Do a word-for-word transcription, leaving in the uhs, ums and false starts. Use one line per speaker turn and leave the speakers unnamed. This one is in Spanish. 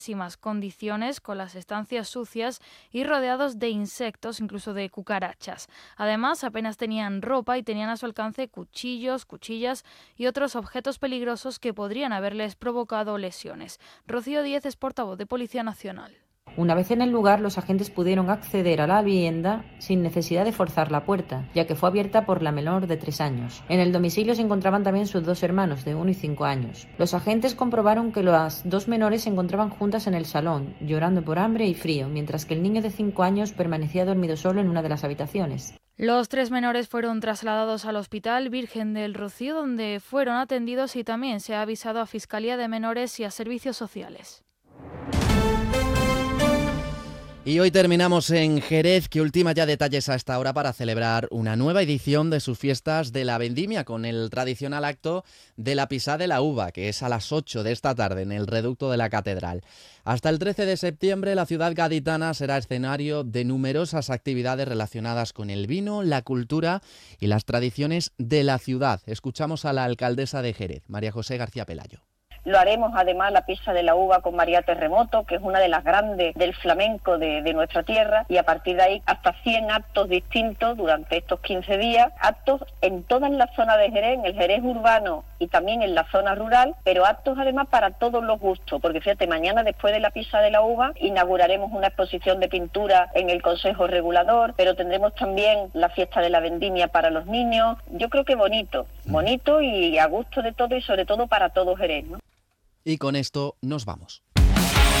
condiciones, con las estancias sucias y rodeados de insectos, incluso de cucarachas. Además, apenas tenían ropa y tenían a su alcance cuchillos, cuchillas y otros objetos peligrosos que podrían haberles provocado lesiones. Rocío Díez es portavoz de Policía Nacional.
Una vez en el lugar, los agentes pudieron acceder a la vivienda sin necesidad de forzar la puerta, ya que fue abierta por la menor de tres años. En el domicilio se encontraban también sus dos hermanos, de uno y cinco años. Los agentes comprobaron que las dos menores se encontraban juntas en el salón, llorando por hambre y frío, mientras que el niño de cinco años permanecía dormido solo en una de las habitaciones.
Los tres menores fueron trasladados al Hospital Virgen del Rocío, donde fueron atendidos, y también se ha avisado a Fiscalía de Menores y a Servicios Sociales.
Y hoy terminamos en Jerez, que ultima ya detalles a esta hora para celebrar una nueva edición de sus fiestas de la Vendimia, con el tradicional acto de la Pisá de la Uva, que es a las ocho de esta tarde en el reducto de la Catedral. Hasta el trece de septiembre, la ciudad gaditana será escenario de numerosas actividades relacionadas con el vino, la cultura y las tradiciones de la ciudad. Escuchamos a la alcaldesa de Jerez, María José García Pelayo.
Lo haremos además la Pisá de la Uva con María Terremoto, que es una de las grandes del flamenco de, de nuestra tierra, y a partir de ahí hasta cien actos distintos durante estos quince días, actos en todas las zonas de Jerez, en el Jerez urbano y también en la zona rural, pero actos además para todos los gustos, porque fíjate, mañana después de la Pisá de la Uva inauguraremos una exposición de pintura en el Consejo Regulador, pero tendremos también la fiesta de la vendimia para los niños. Yo creo que bonito, bonito y a gusto de todo y sobre todo para todo Jerez, ¿no?
Y con esto nos vamos.